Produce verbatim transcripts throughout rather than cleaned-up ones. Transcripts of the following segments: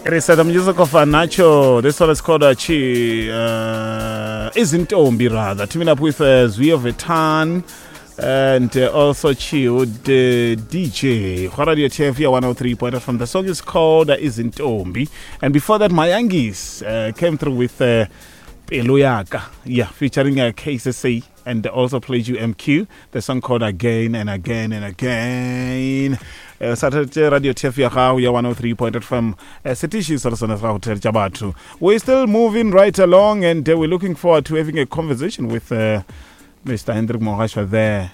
It is uh, the music of uh, Nacho. This one is called uh, Chi, uh, Izintombi rather. Teaming up with uh, Zwio Vetan and uh, also Chi with uh, D J. Radio T F one oh three point from the song is called uh, Izintombi. And before that, Mayangis uh, came through with uh, Peluyaka, yeah, featuring uh, K S S A and also played you M Q. The song called Again and Again and Again. Uh, Saturday Radio T F one oh three point from Setishi Sarasana Hotel Jabatu. We're still moving right along, and uh, we're looking forward to having a conversation with uh, Mister Hendrik Mohashwa there.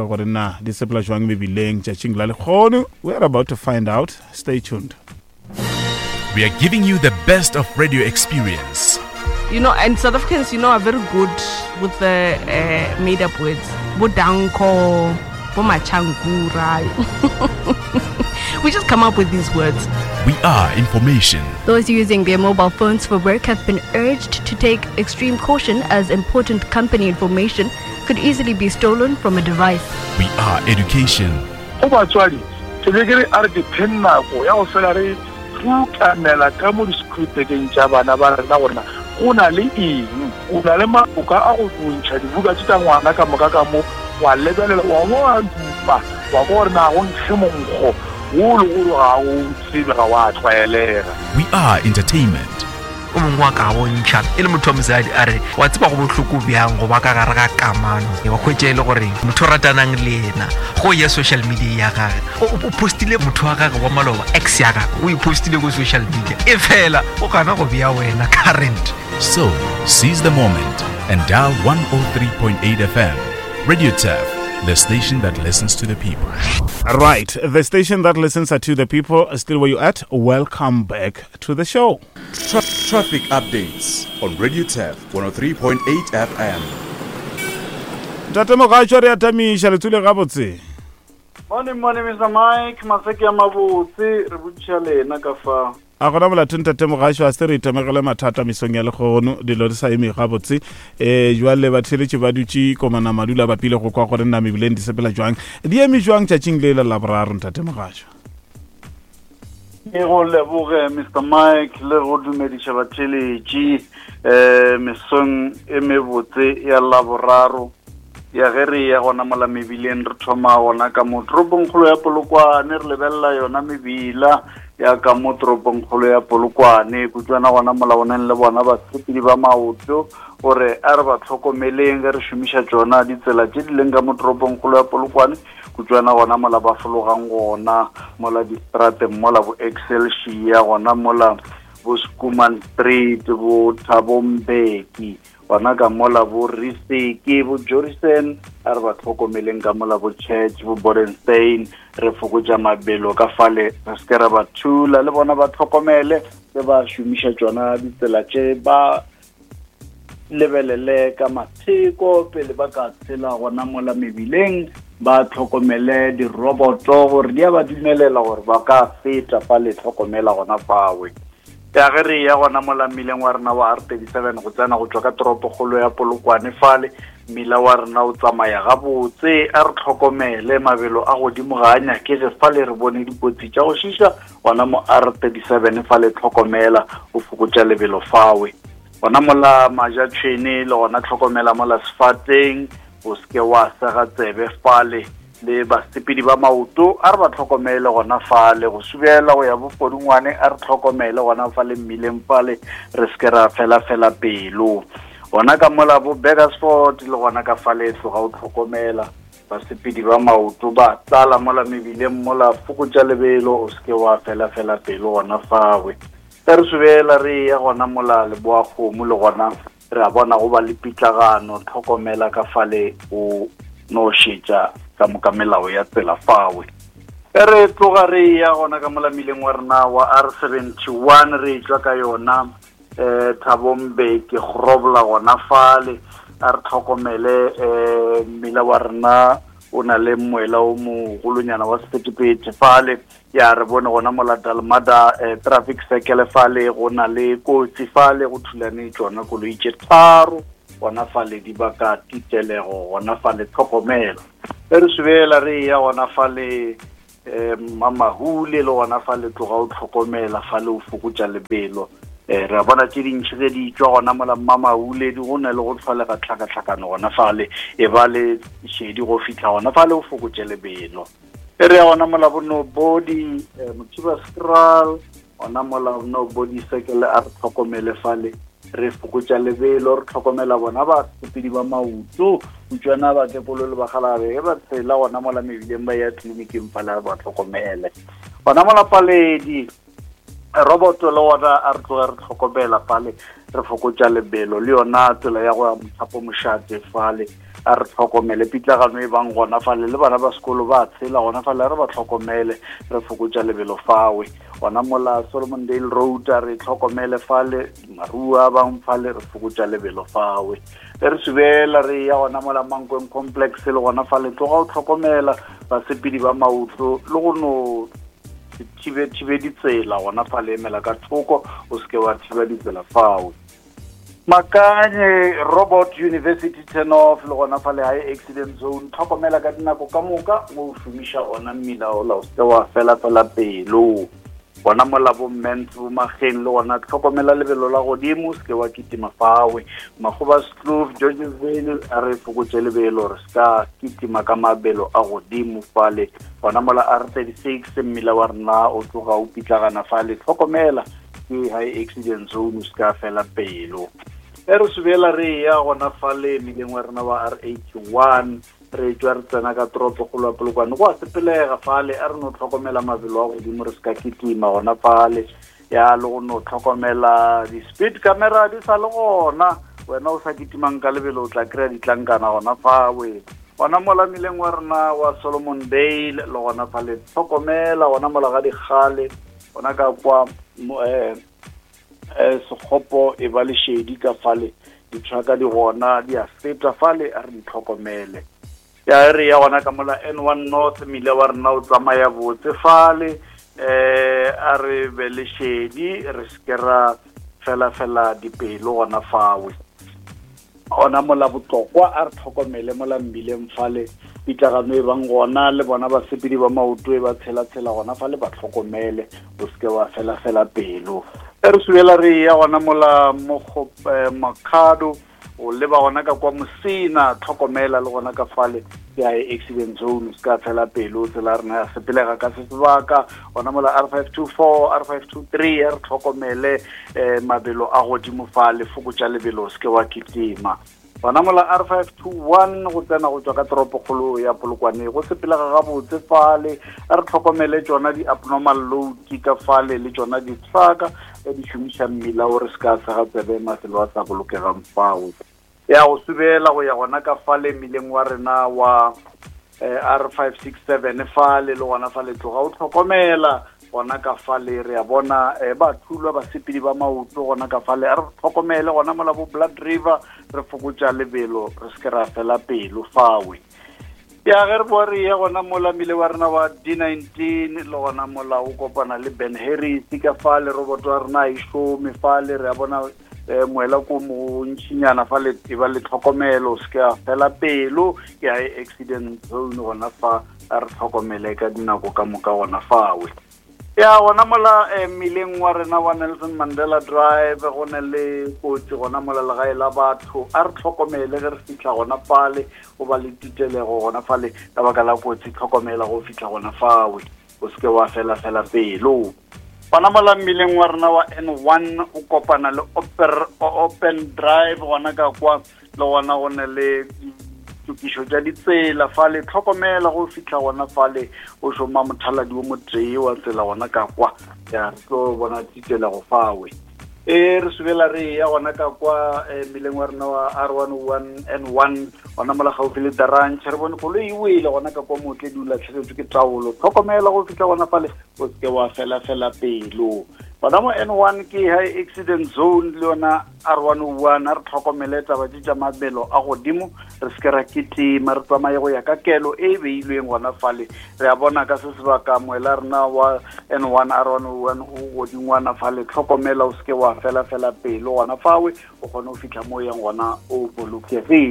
We're about to find out. Stay tuned. We are giving you the best of radio experience. You know, and South Africans, you know, are very good with the uh, made-up words. Bodanko, Bomachangura. We just come up with these words. We are information. Those using their mobile phones for work have been urged to take extreme caution, as important company information could easily be stolen from a device. We are education. Una le eng una le maoka a go bontšha dibuka tse tsa ngwana ka moka ka mo wa lebelela wa mo a dupa wa gore na go ntshe monkgo wo le go ga o tsebe ga wa tlwaelega. We are entertainment. O mongwe wa ka bontšha e le motho wa mosadi a re wa tseba go bohloko bjang go ba ka gare ga kamano wa khwetse le gore motho o ratanang le ena go ya social media ya gage o postile motho wa gage wa maloba ex ya gage o ipostile go social media e fela o kana go bia wena current. So, seize the moment and dial one oh three point eight F M. Radio T F, the station that listens to the people. Right, the station that listens to the people. Still where you at? Welcome back to the show. Tra- traffic updates on Radio T F one oh three point eight F M. Tatemo ga tshware ya tamisha le tsule gabotse. Morning, morning, Mister Mike. Maseki ya mabotse re butša lena ka fa. A gona mola tun Tatemo ga tshwa se re itemegele mathata misong ya legono dilo di sa eme gabotse. Eh jwale ba theletše ba dutše komana madula ba pile go kwa gore nna mebileng di sepela jwang. Di eme jwang tšatšing le la boraro Tatemo ga tshwa. E go leboge Mister Mike le go dumediša batheletši eh mesong e mebotse ya la boraro ya gere ya gona mola mebileng re thoma gona ka mo toropongkgolo ya Polokwane re lebelela yona mebila ya ka mo toropongkgolo ya Polokwane kutlwana gona molaoneng le bona batsepedi ba maoto gore a re ba tlhokomeleng ge re šomiša tsona ditsela tše di leng ka mo toropongkgolo ya Polokwane kutlwana gona mola ba fologang gona mola distrateng mola bo Excelsior gona mola bo Skuman Street bo Thabombeki wana ka mola bo Riseki bo Jorisen a re ba tlhokomeleng ka mola bo Church bo Bodenstein re fokotša mabelo ka fale re se re ba thula le bona ba tlhokomele se ba šomiša tsona ditsela tše ba lebelele ka matheko pele ba ka tshela gona mola mebileng ba tlhokomele diroboto gore di a ba dumelela gore ba ka feta fa le tlhokomela gona fawe ya gere ya gona mola mmileng wa rena wa R thirty-seven go tsena go tswa ka toropokgolo ya Polokwane fale mmila wa rena o tsamaya gabotse a re tlhokomele mabelo a godimo ga a nyakege fale re bone dikotsi tša go šiša gona mo R thirty-seven fale tlhokomela go fokotša lebelo fawe gona mola Majatšhweni le gona tlhokomela mola Sefateng o seke wa sega tsebe fale le basepedi ba maoto a re ba tlhokomele gona fale go subela go ya bopodingwane a re tlhokomele gona fale mmileng fale re seke ra fela fela pelo gona ka mola bo Beggarsfort le gona ka fale tloga o tlhokomela basepedi ba maoto ba tlala mola mebileng mola fokotša lebelo o seke wa fela fela pelo gona fawe ge re subela re ya gona mola Leboakgomo le gona re a bona go ba le pitlagano tlhokomela ka fale o no šetša ka moka melao ya tsela fawe e re tloga re ya gona ka mola mileng wa rena wa R seventy-one re tšwa ka yona um Thabombeki Grobler gona fale a re tlhokomele um mmila wa rena o na le moela o mogolonyana wa sepetipete fale ya re bone gona mola Dalmada traffic circle fale go na le kotsi fale go thulane tsona koloi tše tharo gona fale di baka titelego gona fale tlhokomela e re subela re ya gona fale um mamahule le gona fa le tloga o tlhokomela fa le o fokotsa lebelo um re bona tse dintšhi tse di tswa gona mola mamahule di go na le go tshwalega tlhakatlhakano gona fale e ba le šedi go fitlha gona fa le o fokotse lebelo e re ya gona mola bo nobody mothiba scral gona mola nobody sekele a re tlhokomele fale re fokotsa lebelo re tlhokomela bona ba sepedi ba maoto utswana ba kepolo le bagalabe e ba tsela gona mola mebileng ba ya tleliniking fale ba tlhokomele gona mola paledi robot le ona a re tloga re tlhokomela fale re fokotsa lebelo le yona tsela ya go ya mothapo mošate fale a re tlhokomele pitlagano e bang gona fale le bana ba sekolo ba tshela gona fale re ba tlhokomele re fokotsa lebelo fawe gona mola Solomon Dale Road re tlhokomele fale marua bang fale re fokotsa lebelo fawe e re subela re ya gona mola Mankweng complex le gona fale tloga o tlhokomela ba sepedi ba mautlo le go no thibe thibe ditsela gona fale emela ka thoko o seke wa thiba ditsela fawe makanye robot university turn off le gona fale high accident zone tlhokomela ka dinako ka moka mo o šomiša ona mmila ola o seke wa fela fela pelo gona mola bo mens bo mageng le gona tlhokomela lebelo la godimo seke wa kitima fawe magoba Skloof Georgesville a re fokotse lebelo re ska kitima ka mabelo a godimo fale gona mola R thirty-six mmila wa rena o tloga o pitlagana fale tlhokomela ke high accident zone ska fela pelo e re subela re ya gona fale mmileng wa rena wa R eighty-one re tswa re tsena ka tropo go lwa polokwane go a sepelega fale a re no tlhokomela mabelo a godimo re ska kitima gona fale ya le go no tlhokomela di-speed camera di sa le gona wena o sa kitimang ka lebelo o tla kry-a ditlankana gona fawe gona mola mmileng wa rena wa Solomon Dale le gona fale tlhokomela gona mola ga digale gona ka kwa um sekgopo e ba lešedi ka fale ditšhaka di gona di a feta fale a re di tlhokomele ya re ya gona ka mola N one North mmile wa rena o tsamaya botse fale um a re be lešedi re seke ra fela-fela dipelo gona fawe gona mola botlokwa a re tlhokomele mola mbileng fale pitlagano e bang gona le bona ba sepedi ba maoto e ba tshela-tshela gona fale ba tlhokomele o seke wa fela-fela pelo e re subela re ya gona mola Makhado o leba gona ka kwa Mosina tlhokomela le gona ka fale ya accident zone ska fela pelo tsela rena ya sepelega ka sebaka gona mola R five two four R five two three re tlhokomele mabelo a godimo fale fokotsa lebelo ske wa kitima gona mola R five two one go tsena go tswa ka toropo kgolo ya Polokwane go sepelega ga botse fale re tlhokomele tsona di abnormal load ka fale le tsona di tsaka di šomiša mmila o re ska sa ga tsebe mafelo a sa bolokegang fao ya go subela go ya gona ka fale mmileng wa rena wa R five six seven fale le gona fale tloga o tlhokomela gona ka fale re a bona ba thulwa ba sepedi ba maoto gona ka fale a re tlhokomele gona mola bo Blood River re fokotsa lebelo re seke ra fela pelo fawe ya ge re bo re ya gona mola mmile wa rena wa D nineteen le gona mola o kopana le Ben Harris ka fale robot wa rena a išome fale re a bona moela ko mo ntšinyana fale e ba le tlhokomelo seke a fela pelo ke a accident zone gona fa a re tlhokomele ka dinako ka moka gona fawe ya gona mola mmileng wa rena wa Nelson Mandela Drive go ne le kotsi gona mola legae la batho a re tlhokomele ge re fitlha gona fale go ba le titelego gona fale ka baka la kotsi tlhokomela go fitlha gona fawe o seke wa fela-fela pelo gona mola mmileng wa rena wa N one o kopana le Open Drive gona ka kwa le gona go ne le tukišo tša ditsela fale tlhokomela go fitlha gona fale o šoma mothaladi o motee wa tsela gona ka kwa ya re tlo bona titela go fawe e re subela re ya gona ka kwa mmileng wa rena wa R one oh one N one gona mola gaufi le Darantšhe re bone koloi e wele gona ka kwa motledi o latlhegetswe ke taolo tlhokomela go fitlha gona fale o seke wa fela-fela pelo gona mo N one ke high accident zone le yona R one oh one a re tlhokomele taba tša mabelo a godimo re seke ra kitima re tsamaye go ya ka kelo e e beilweng gona fale re a bona ka se sebaka moela rena wa N one R one oh one o godingwana fale tlhokomela o seke wa fela-fela pelo gona fawe o kgone go fitlha mo yang gona o bolokegile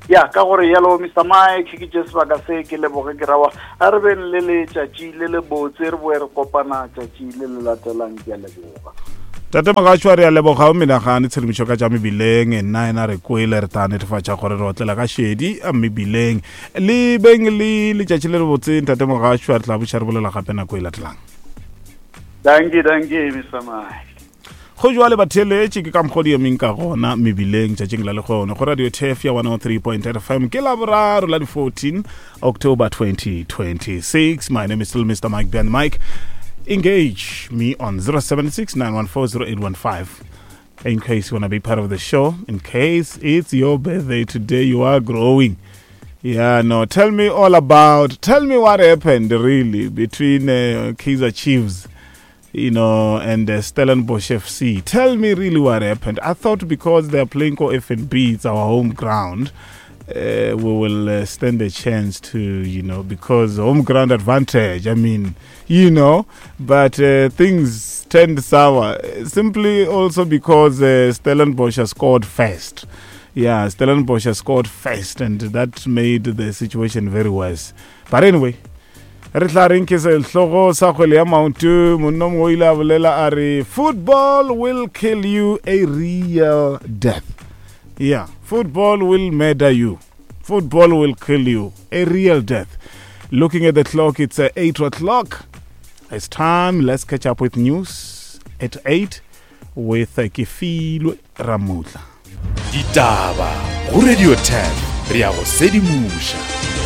ya ka gore yalo Mister Mike ke just ba ka se ke le boge ke rawa a re ben le le tšatši le le botse re bo re kopana tšatši le le latelang ke le boga Tate Magashwa re a leboga o menagane tshedimošo ka tša mebileng nna ena re kwele re ta netefatša gore re otlela ka šedi a mebileng le beng le letšatši le le botseng Tate Magashwa re tla buša re bolela gape nako e latelang. danke danke Mister Mike go jwa le batheletše ke ka mokgodi ya meng ka gona mebileng tšatšing la le gone go radio T F ya one oh three point eight F M ke la boraro la di fourteen October twenty twenty-six. My name is still Mister Mike Ben Mike. Engage me on zero seven six nine one four zero eight one five in case you want to be part of the show, in case it's your birthday today, you are growing. Yeah, no, tell me all about, tell me what happened really between uh, Kaizer Chiefs, you know, and uh, Stellenbosch F C. Tell me really what happened. I thought because they're playing K F N B, it's our home ground, uh, we will uh, stand a chance to, you know, because home ground advantage, I mean, you know, but uh, things turned sour, simply also because uh, Stellenbosch has scored first. Yeah, Stellenbosch has scored first, and that made the situation very worse. But anyway, re tla reng ke se hlogo sa kgwele ya maoto monno mo ile a bolela a re football will kill you a real death. Yeah, football will murder you. Football will kill you a real death. Looking at the clock, it's uh, eight o'clock. It's time. Let's catch up with news at eight with uh, Kefilwe Ramutla. Ditaba go Radio T F re a go sedimusha.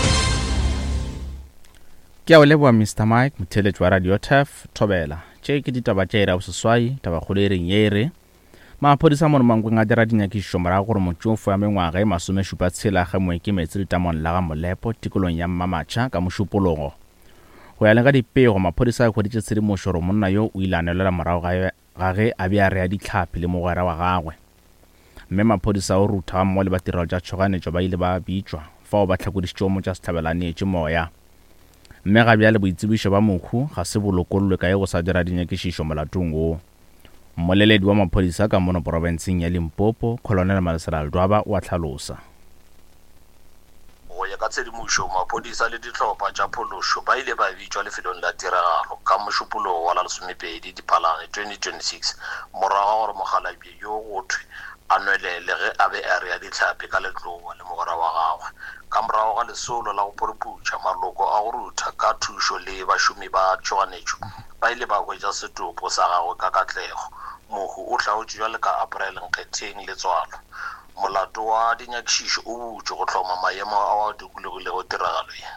Ke a o leboa Mister Mike motheletši wa radio T F thobela tše ke ditaba tše ra o seswai taba go le reng yere maphodisa mo mangwe nga dira dinyakišo morago gore motšofo ya mengwaga e masomešupa tshela ga moekemetse ditamong la ga molepo tikolong ya Mmamatšha ka mošupologo go ya le ka dipego maphodisa a kgweditše tshedimošo gore monna yo o ile a neelela morago ga ge a be a rea ditlhapi le mogwera wa gagwe mme maphodisa o ruta ga mmogo le batirelo tša tšhoganetšo ba ile ba bitšwa fao ba tlhakodišitšego mo tša sehlabelanetše moya mme ga bja le boitsebišo ba mokhu ga se bolokololwe ka e go sa dira dinyakišišo molatong o mmoleledi wa maphodisa ka mono porofenseng ya Limpopo Colonel Malesela Dwaba o a tlhalosa go ya ka tshedimošo maphodisa le ditlhopha tša phološo ba ile ba bitšwa lefelong la tiragalo ka mošupologo wa la lesomepedi Diphalane twenty twenty-six morago gore mogalabi yo go thwe a nwelele ge a be a rea ditlhapi ka letloa le mogwera wa gagwe ka morago ga lesolo la go poruputša maloko a go rutha ka thušo le bašomi ba tšhoganetšo ba ile ba hwetša setopo sa gagwe ka katlego mohu o hlaotše bjale ka April nkgetheng le tswalo molato wa dinyakišišo o butše go hloma maemo a a dikolegilego tiragalo ye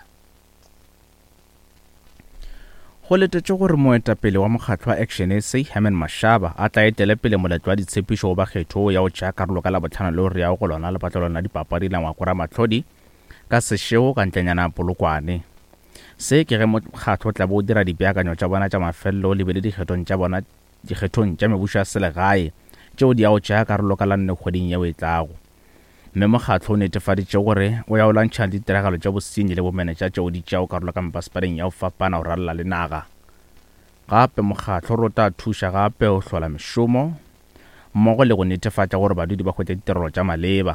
go letetše gore moetapele wa mokgatlo wa Action S A Herman Mashaba a tla etele pele moletlo wa ditshepišo go bakgetho ya go tšea karolo ka labotlhano le gore ya go lona le patlelwana la dipapadi la ngwakora matlhodi ka sešego ka ntlenyana polokwane se ke ge mokgatlo o tla bo o dira dipeakanyo tša bona tša mafelelo le bele dikgethong tša bona dikgethong tša mebušo ya selegae tšeo di ya go tšea karolo ka la nne kgweding yeo e tlago mme mokgatlo o netefaditše gore o ya o lwantšhana ditiragalo tša bosenyi le bomenetša tšeo di tšeao karolo ka mepaspadeng ya go fapana go ralola le naga gape mokgatlo o rota thuša gape o hlola mešomo mmogo le go netefatša gore badudi ba hwetša ditirelo tša maleba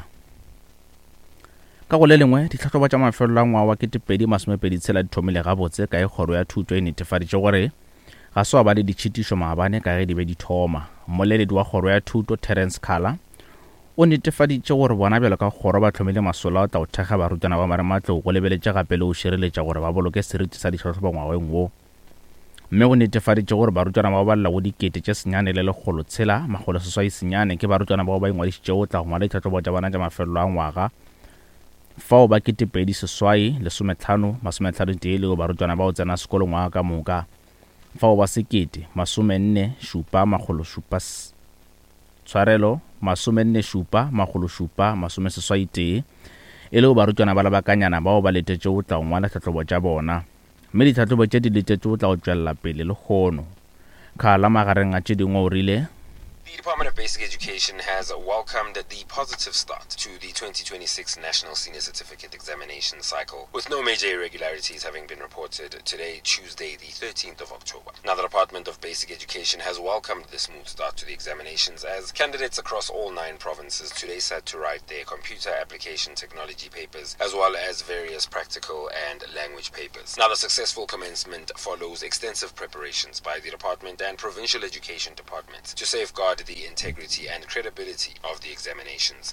ka go le lengwe ditlhatlhobo tša mafelelo a ngwaga wa ketepedi masomepedi tshela di thomile gabotse ka e kgoro ya thuto e netefaditše gore ga se wa ba le ditšhitišo maabane ka ge di be di thoma mmoleledi wa kgoro ya thuto Terence Kala o netefaditše gore bona bjalo ka kgoro ba tlhomile masola o tla o thekga barutwana ba marematlou go lebeletša gape le o šireletša gore ba boloke seriti sa ditlhatlhobo ngwageng wo mme o netefaditše gore barutwana bao ba lla go dikete tše senyane le lekgolo tshela magolo seswai senyane ke barutwana bao ba ingwadišitšego tla go ngwala ditlhatlhobo tša bona tša mafelelo a ngwaga fao ba ketepedi seswai lesomehlano masomehlano tee leo barutwana bao tsena sekolo ngwaga ka moka fao ba sekete masomenne šupa magolo šupa tshwarelo masomenne šupa magolo šupa masome seswai tee e leo barutwana ba labakanyana bao ba letetše o tla go ngwala tlhatlhobo tša bona mme ditlhatlhobo tše di letetše o tla go tšwelela pele le kgono khala magareng a tše dingwe o rile The Department of Basic Education has welcomed the positive start to the twenty twenty-six National Senior Certificate Examination cycle, with no major irregularities having been reported today, Tuesday, the thirteenth of October. Now, the Department of Basic Education has welcomed this smooth start to the examinations, as candidates across all nine provinces today sat to write their computer application technology papers, as well as various practical and language papers. Now, the successful commencement follows extensive preparations by the department and provincial education departments to safeguard the integrity and credibility of the examinations.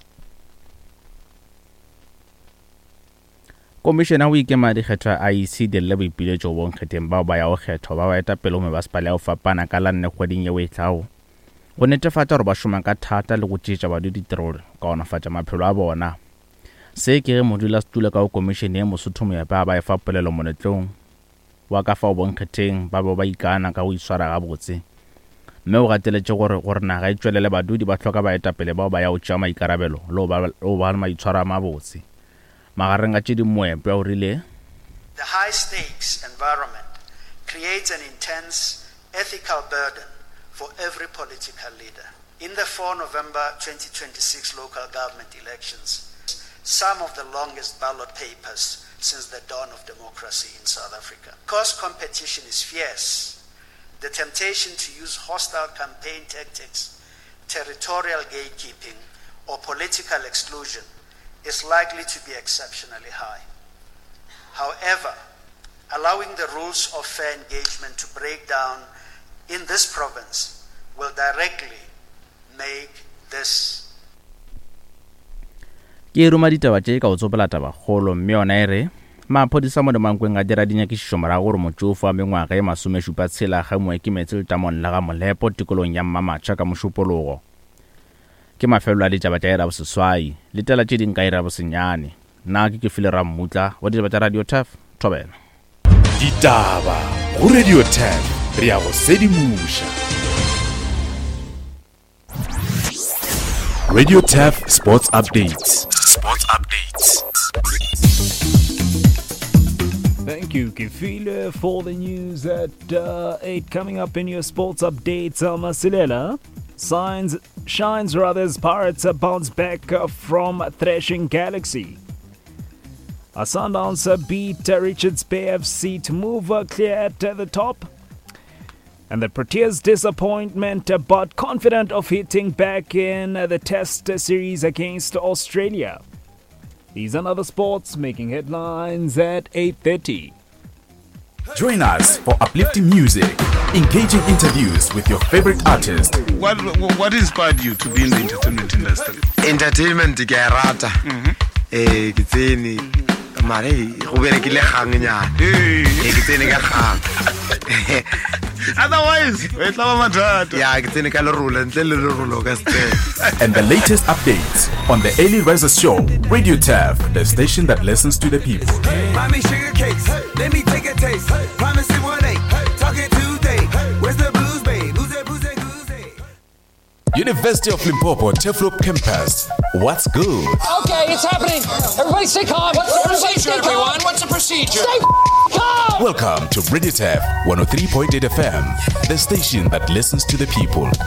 Komishena o ikema dikgetho a I C D le boipiletso bo nkgetheng bao ba ya go kgetho ba ba eta pele mo masepala ya go fapana ka la nne kgweding ye o e tlago go netefatsa gore ba šoma ka thata le go tšeetša badudi tirelo ka gonafatša maphelo a bona. Se ke ge modulasetulo ka go komishene ye Mosotho Moepa ba e fa polelo moletlong wa ka fao bo nkgetheng ba bo ba ikana ka go iswara gabotse, mme o gateletse gore gore naga e tswelele badudi ba tlhoka baetapele bao ba ya go tšea maikarabelo le go ba maitshwaro a mabotse. Magareng a tše di Moepa o rile, the high stakes environment creates an intense ethical burden for every political leader. In the four November twenty twenty-six local government elections, some of the longest ballot papers since the dawn of democracy in South Africa. Because competition is fierce, the temptation to use hostile campaign tactics, territorial gatekeeping, or political exclusion is likely to be exceptionally high. However, allowing the rules of fair engagement to break down in this province will directly make this. Ke ruma ditaba tše ka o tsopela taba kgolo mme yona e re maphodisa mo Lemankweng a dira dinyakišišo morago gore motšofe wa mengwaga e masomešupa tshela ga moe ke metsi letamong la ga Molepo tikolong ya Mmamatšha ka mošupologo. Ke mafelo a ditaba tša ira boseswai le tela tše ding ka ira bosenyane. Nna ke ke file ra mmutla wa ditaba tša Radio Taff Thobela. Ditaba go Radio Taff re ya go sedimuša. Radio Taff Sports Updates. Sports Updates. Thank you, Kifile, for the news at uh, eight. Coming up in your sports updates, Alma Silela signs, shines rather as Pirates bounce back uh, from thrashing Galaxy. Our Sundowns uh, beat uh, Richards Bay F C to move uh, clear at uh, the top. And the Proteas' disappointment, uh, but confident of hitting back in uh, the Test uh, series against Australia. These and other sports making headlines at eight thirty. Join us for uplifting music, engaging interviews with your favorite artists. What what inspired you to be in the entertainment industry? Entertainment ke a rata. Eh ke tsene mare go berekile gang nyana. Eh ke tsene ka gang. Otherwise, wait lava mathata. Yeah, ke tsene ka le rula ntle le rulo ka step. And the latest updates on the Early Riser Show, Radio Taff, the station that listens to the people. Mommy sugar cakes, let me take a taste. Promise it one day, talking Tuesday. Where's the blues, babe? Who's that, who's that, who's that? University of Limpopo, Teflop Campus. What's good? Okay, it's happening. Everybody stay calm. What's the procedure, everyone? What's the procedure? Stay calm. Welcome to Radio Taff one oh three point eight F M, the station that listens to the people.